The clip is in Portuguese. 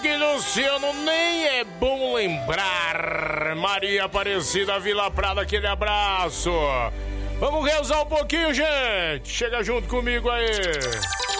Rodrigo e Luciano, nem é bom lembrar. Maria Aparecida, Vila Prada, aquele abraço. Vamos rezar um pouquinho, gente. Chega junto comigo aí.